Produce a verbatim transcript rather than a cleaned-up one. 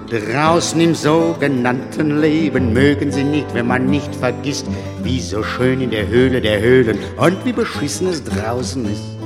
Draußen im sogenannten Leben mögen sie nicht, wenn man nicht vergisst, wie so schön in der Höhle der Höhlen und wie beschissen es draußen ist.